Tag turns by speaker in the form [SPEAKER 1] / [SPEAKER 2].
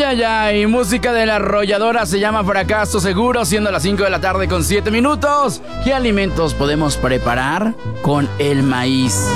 [SPEAKER 1] ay, ay. Música de la arrolladora se llama Fracaso Seguro, siendo las 5 de la tarde con 7 minutos. ¿Qué alimentos podemos preparar con el maíz?